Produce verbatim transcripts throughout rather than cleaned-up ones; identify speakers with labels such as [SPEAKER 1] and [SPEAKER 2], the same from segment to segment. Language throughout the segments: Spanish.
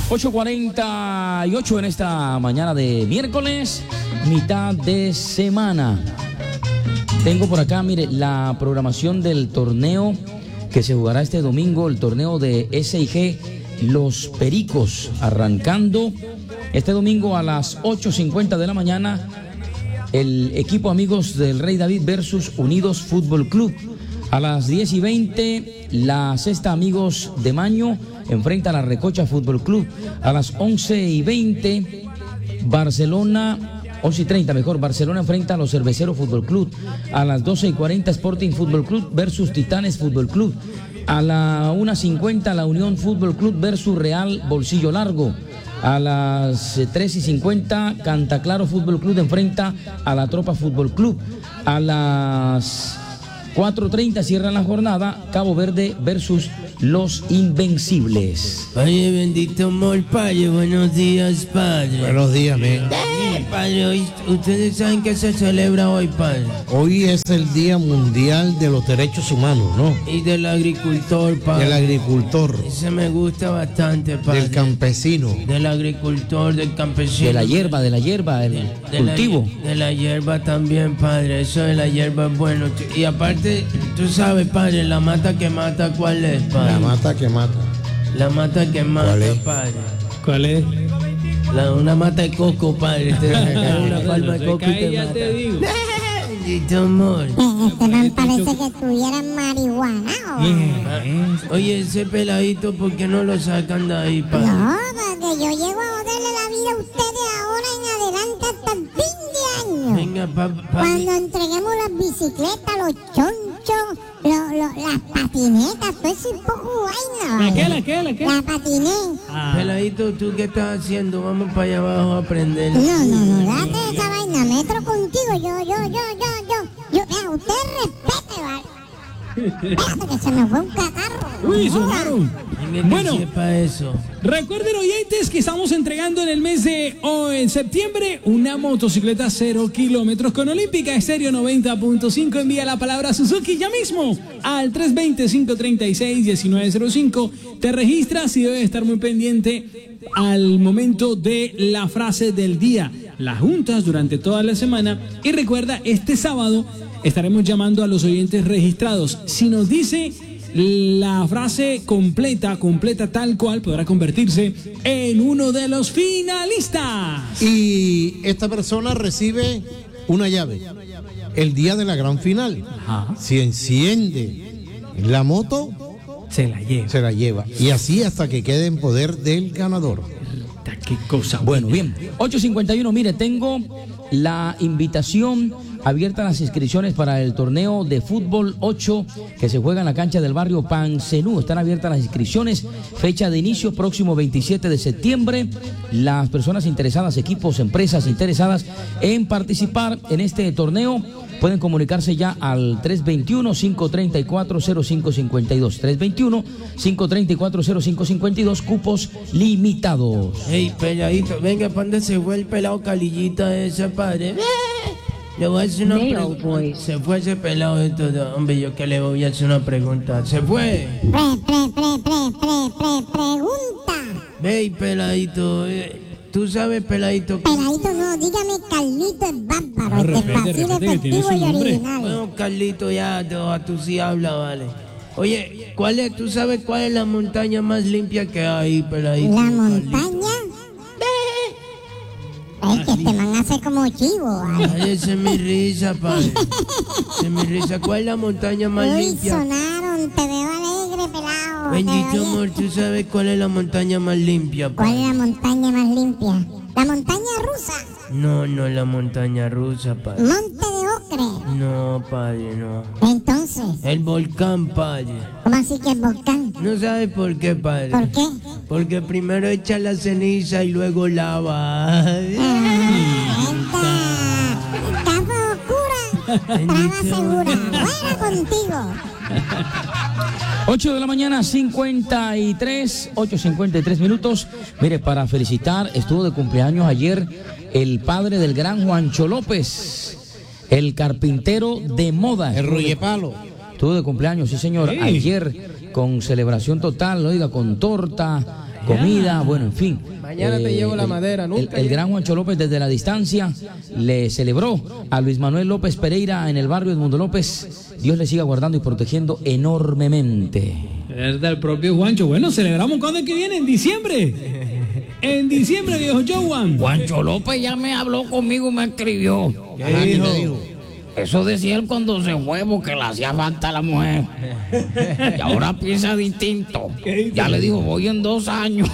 [SPEAKER 1] ocho cuarenta y ocho en esta mañana de miércoles, mitad de semana. Tengo por acá, mire, la programación del torneo que se jugará este domingo, el torneo de S I G Los Pericos, arrancando este domingo a las ocho cincuenta de la mañana, el equipo Amigos del Rey David versus Unidos Fútbol Club. A las diez y veinte, la Cesta Amigos de Maño enfrenta a la Recocha Fútbol Club. A las once y veinte, Barcelona, once y treinta mejor, Barcelona enfrenta a los Cerveceros Fútbol Club. A las doce y cuarenta, Sporting Fútbol Club versus Titanes Fútbol Club. A la una cincuenta, la Unión Fútbol Club versus Real Bolsillo Largo. A las tres y cincuenta, Cantaclaro Fútbol Club enfrenta a la Tropa Fútbol Club. A las cuatro treinta cierran la jornada, Cabo Verde versus Los Invencibles.
[SPEAKER 2] Padre bendito amor, padre, buenos días, padre.
[SPEAKER 3] Buenos días, men.
[SPEAKER 2] Eh, padre, hoy, ustedes saben que se celebra hoy, padre.
[SPEAKER 3] Hoy es el Día Mundial de los Derechos Humanos, ¿no?
[SPEAKER 2] Y del agricultor, padre.
[SPEAKER 3] Del agricultor.
[SPEAKER 2] Ese me gusta bastante, padre.
[SPEAKER 3] Del campesino.
[SPEAKER 2] Del agricultor, del campesino.
[SPEAKER 1] De la hierba, de la hierba, el
[SPEAKER 2] de, de
[SPEAKER 1] cultivo.
[SPEAKER 2] La, de la hierba también, padre. Eso de la hierba es bueno. Y aparte, tú sabes, padre, la mata que mata, ¿cuál es, padre?
[SPEAKER 3] La mata que mata.
[SPEAKER 2] La mata que mata,
[SPEAKER 3] ¿Cuál es?
[SPEAKER 2] padre.
[SPEAKER 4] ¿Cuál es?
[SPEAKER 2] La, una mata de coco, padre. Te una palma de coco y te
[SPEAKER 4] ya
[SPEAKER 2] mata.
[SPEAKER 4] te digo.
[SPEAKER 2] Bendito amor.
[SPEAKER 5] Este man parece que tuviera marihuana. ¿O?
[SPEAKER 2] Oye, ese peladito, ¿por qué no lo sacan de ahí, padre?
[SPEAKER 5] No, porque yo llego a joderle la vida a ustedes ahora en adelante hasta el fin de año.
[SPEAKER 2] Venga, pa, pa,
[SPEAKER 5] Cuando entreguemos las bicicletas, los chonchos, lo, lo, las patinetas, todo ese poco vaina.
[SPEAKER 4] ¿La
[SPEAKER 5] ¿vale?
[SPEAKER 4] qué, la qué, la qué?
[SPEAKER 5] La patiné.
[SPEAKER 4] Ah,
[SPEAKER 2] Peladito, ¿tú qué estás haciendo? Vamos para allá abajo a aprender.
[SPEAKER 5] No, no, no, date esa vaina, metro contigo, yo, yo, yo, yo, yo, yo, mira, usted respete, ¿vale? Espérate que se me fue un catarro.
[SPEAKER 4] Uy,
[SPEAKER 5] Joda.
[SPEAKER 4] sonaron.
[SPEAKER 2] Venga, que
[SPEAKER 4] Bueno.
[SPEAKER 2] sepa eso.
[SPEAKER 4] Recuerden, oyentes, que estamos entregando en el mes de oh, en septiembre una motocicleta cero kilómetros con Olímpica Estéreo noventa punto cinco. Envía la palabra Suzuki ya mismo al tres dos cero, cinco tres seis, uno nueve cero cinco. Te registras y debes estar muy pendiente al momento de la frase del día. Las juntas durante toda la semana. Y recuerda, este sábado estaremos llamando a los oyentes registrados. Si nos dice la frase completa, completa tal cual, podrá convertirse en uno de los finalistas.
[SPEAKER 3] Y esta persona recibe una llave el día de la gran final.
[SPEAKER 4] Ajá.
[SPEAKER 3] Si enciende la moto,
[SPEAKER 4] Se la lleva.
[SPEAKER 3] se la lleva. Y así hasta que quede en poder del ganador.
[SPEAKER 4] Qué cosa.
[SPEAKER 1] Bueno, bien, ocho cincuenta y uno, mire, tengo la invitación abierta a las inscripciones para el torneo de fútbol ocho que se juega en la cancha del barrio Pancenú. Están abiertas las inscripciones, fecha de inicio próximo veintisiete de septiembre. Las personas interesadas, equipos, empresas interesadas en participar en este torneo pueden comunicarse ya al tres dos uno, cinco tres cuatro, cero cinco cinco dos. tres dos uno, cinco tres cuatro, cero cinco cinco dos, cupos limitados.
[SPEAKER 2] Ey, peladito, venga, ¿para dónde se fue el pelado calillita ese, padre? Le voy a hacer una pregunta. Se fue ese pelado de todo. Hombre, yo que le voy a hacer una pregunta. Se fue.
[SPEAKER 5] Pre, pre, pre, pre, pre, pre, pregunta.
[SPEAKER 2] Ey, peladito. eh, Tú sabes, peladito. que-
[SPEAKER 5] Peladito no, dígame Carlito es bárbaro,
[SPEAKER 4] No,
[SPEAKER 5] este
[SPEAKER 4] repete,
[SPEAKER 5] fácil,
[SPEAKER 4] repete que tiene
[SPEAKER 5] efectivo
[SPEAKER 4] su
[SPEAKER 5] y
[SPEAKER 4] nombre.
[SPEAKER 5] original.
[SPEAKER 2] Bueno, Carlito, ya, no, a tú sí habla, vale. Oye, ¿cuál es, tú sabes cuál es la montaña más limpia que hay, peladito?
[SPEAKER 5] La
[SPEAKER 2] Carlito?
[SPEAKER 5] montaña. Es que este man hace como chivo. ¿vale?
[SPEAKER 2] Ay, esa es mi risa, padre. Esa es mi risa. ¿Cuál es la montaña más
[SPEAKER 5] Uy,
[SPEAKER 2] limpia?
[SPEAKER 5] sonaron, te veo alegre, pelado. te
[SPEAKER 2] Bendito
[SPEAKER 5] veo
[SPEAKER 2] amor, ¿tú sabes cuál es la montaña más limpia,
[SPEAKER 5] ¿Cuál
[SPEAKER 2] padre?
[SPEAKER 5] es la montaña más limpia? La montaña rusa,
[SPEAKER 2] No, no, la montaña rusa, padre.
[SPEAKER 5] monte de ocre.
[SPEAKER 2] No, padre, no.
[SPEAKER 5] Entonces,
[SPEAKER 2] El volcán, padre.
[SPEAKER 5] ¿cómo así que el volcán?
[SPEAKER 2] ¿No sabes por qué, padre?
[SPEAKER 5] ¿Por qué?
[SPEAKER 2] Porque primero echa la ceniza y luego lava.
[SPEAKER 5] Ah, esta capa oscura, traba segura. Buena contigo.
[SPEAKER 1] ocho de la mañana, cincuenta y tres, ocho cincuenta y tres minutos. Mire, para felicitar, estuvo de cumpleaños ayer el padre del gran Juancho López, el carpintero de moda.
[SPEAKER 3] El Rullepalo.
[SPEAKER 1] Estuvo de cumpleaños, sí señor,
[SPEAKER 4] Sí.
[SPEAKER 1] ayer con celebración total, oiga, con torta, comida, bueno, en fin.
[SPEAKER 2] Mañana te llevo la
[SPEAKER 1] el-
[SPEAKER 2] madera,
[SPEAKER 1] el-
[SPEAKER 2] nunca
[SPEAKER 1] El,
[SPEAKER 2] llego.
[SPEAKER 1] gran Juancho López desde la distancia le celebró a Luis Manuel López Pereira en el barrio Edmundo López. Dios le siga guardando y protegiendo enormemente.
[SPEAKER 4] Es verdad, el propio Juancho. Bueno, celebramos cuando es que viene, en diciembre. En diciembre, viejo Joan.
[SPEAKER 1] Juancho López ya me habló conmigo, me escribió.
[SPEAKER 3] Ajá, ¿qué te dijo?
[SPEAKER 1] Eso decía él cuando se fue porque le hacía falta a la mujer. Y ahora piensa distinto. Ya le dijo, voy en dos años.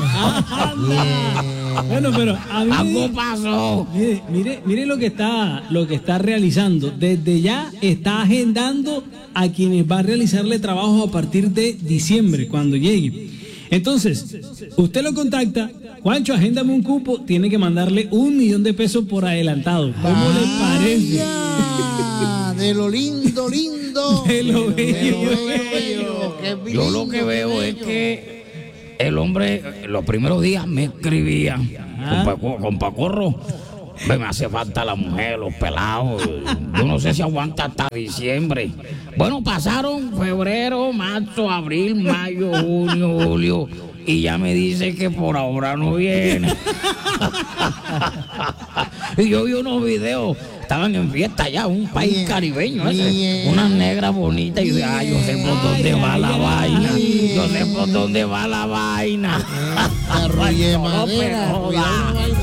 [SPEAKER 4] Bueno, pero a mí...
[SPEAKER 1] Algo pasó.
[SPEAKER 4] Mire, mire, mire lo que está, lo que está realizando. Desde ya está agendando a quienes va a realizarle trabajo a partir de diciembre, cuando llegue. Entonces, usted lo contacta, Juancho, agéndame un cupo, tiene que mandarle un millón de pesos por adelantado. ¿Cómo le parece?
[SPEAKER 3] Vaya, de lo lindo, lindo.
[SPEAKER 4] De lo bello,
[SPEAKER 3] De lo
[SPEAKER 4] bello.
[SPEAKER 3] bello, qué
[SPEAKER 1] Yo lo
[SPEAKER 3] lindo,
[SPEAKER 1] que veo
[SPEAKER 3] qué
[SPEAKER 1] es
[SPEAKER 3] bello.
[SPEAKER 1] que el hombre, los primeros días me escribía con Paco- con Pacorro. Me hace falta la mujer, los pelados. Yo no sé si aguanta hasta diciembre. Bueno, pasaron febrero, marzo, abril, mayo, junio, julio. Y ya me dice que por ahora no viene. Y yo vi unos videos. Estaban en fiesta allá, un país
[SPEAKER 3] Bien,
[SPEAKER 1] caribeño ese.
[SPEAKER 3] bien.
[SPEAKER 1] Unas negras bonitas. Y yo dije, ay, yo sé por dónde va la vaina. Yo sé por dónde va la vaina.
[SPEAKER 3] Arroye
[SPEAKER 1] Juancho López,
[SPEAKER 3] madera,
[SPEAKER 1] joda.
[SPEAKER 3] cuidado, no vaya.